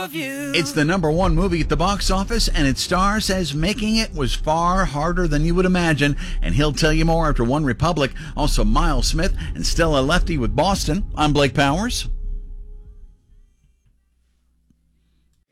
of you. It's the #1 movie at the box office, and its star says making it was far harder than you would imagine, and he'll tell you more after One Republic. Also, Miles Smith and Stella Lefty with Boston. I'm Blake Powers.